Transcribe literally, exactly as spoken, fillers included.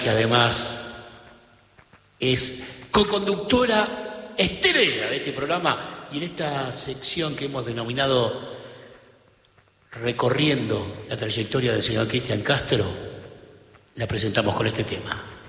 que además es coconductora estrella de este programa y en esta sección que hemos denominado Recorriendo la trayectoria del señor Cristian Castro, la presentamos con este tema.